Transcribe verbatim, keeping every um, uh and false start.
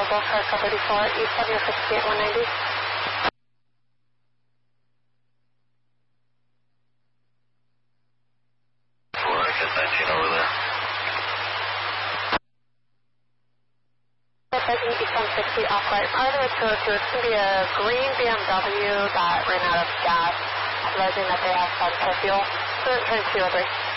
available for car thirty-four, East seven sixty-eight, one ninety. four, I get nineteen over there. East one sixty, off-right. Part of the two oh two, it's going to be a green B M W that ran out of gas, advising that they have some for fuel. Current turn two oh three.